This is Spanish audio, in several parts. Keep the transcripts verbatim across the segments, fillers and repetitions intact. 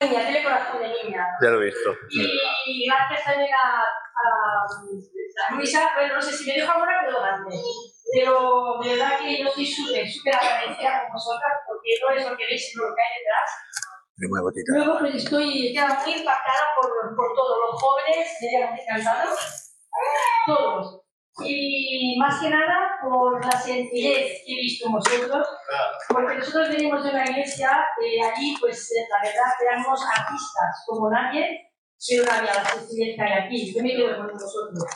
niña, tiene corazón de niña. Ya lo he visto. Y gracias también a, a, a Luisa, bueno, no sé si me dejo ahora puedo grande, pero de verdad que yo estoy súper, súper agradecida con vosotras, porque no es lo que veis, sino lo que hay detrás. Luego pues estoy ya muy impactada por, por todos los jóvenes, me encantados, todos. Y más que nada por la sencillez que he visto en vosotros, porque nosotros venimos de una iglesia que allí, pues la verdad, éramos artistas como nadie, pero no había la sencillez que hay aquí. Yo me quedo con vosotros.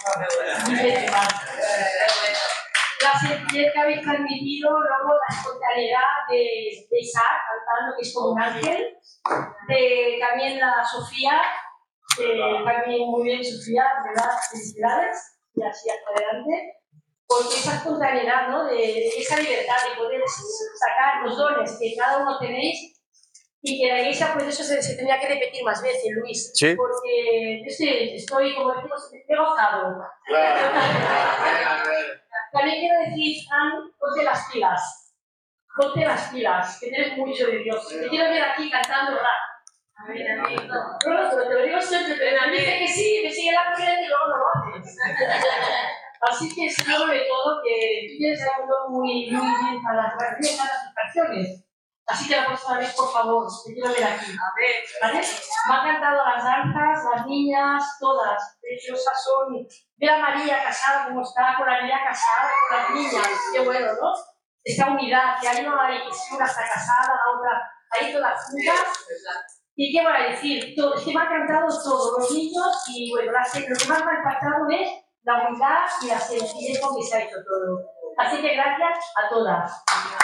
La sencillez que habéis transmitido, luego la espontaneidad de, de Isaac cantando, que es como un ángel, de también la Sofía, que también muy bien, Sofía, ¿verdad? Felicidades. Y así hacia adelante, porque esa espontaneidad, ¿no? de, de esa libertad de poder sacar los dones que cada uno tenéis y que la iglesia, pues eso se, se tendría que repetir más veces, Luis, ¿Sí? porque yo estoy, estoy como decimos, he gozado. También quiero decir, Fran, ponte las pilas, ponte las pilas, que tienes mucho de Dios. Te quiero ver aquí cantando rap. A ver, a mí, no, no, pero te lo digo siempre, pero me dice que sí, me sigue la corriente y luego no lo haces. Así que espero de todo que tú tienes algo muy, muy bien para las canciones. Así que la próxima vez, por favor, te quiero ver aquí. A ver, ¿vale? Me han cantado las danzas, las niñas, todas, preciosas son. Ver a María casada, como está, con la niña casada, con las niñas, qué bueno, ¿no? Esta unidad, que ahí no hay que si una está casada, la otra, ahí todas juntas. ¿Y qué voy a decir? Todo, es que me han cantado todos los niños y bueno, la, lo que más me ha impactado es la unidad y la sencillez con que se ha hecho todo. Así que gracias a todas.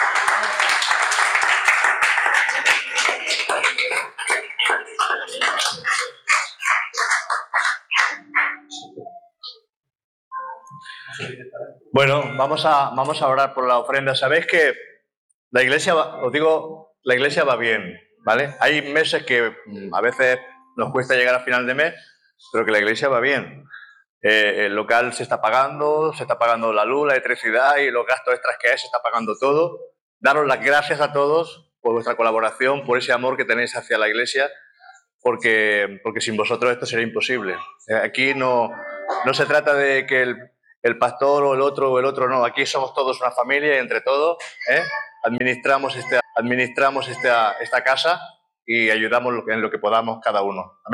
Bueno, vamos a, vamos a orar por la ofrenda. Sabéis que la iglesia, va, os digo, la iglesia va bien, ¿vale? Hay meses que a veces nos cuesta llegar a final de mes, pero que la iglesia va bien. Eh, el local se está pagando, se está pagando la luz, la electricidad y los gastos extras que hay, se está pagando todo. Daros las gracias a todos por vuestra colaboración, por ese amor que tenéis hacia la iglesia, porque, porque sin vosotros esto sería imposible. Aquí no, no se trata de que el, el pastor o el otro o el otro no, aquí somos todos una familia y entre todos ¿eh? administramos, este, administramos esta, esta casa y ayudamos en lo que podamos cada uno.